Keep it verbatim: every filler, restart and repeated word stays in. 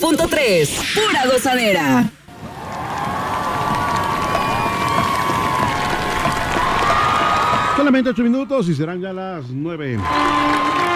punto tres. Pura gozadera. Solamente ocho minutos y serán ya las nueve.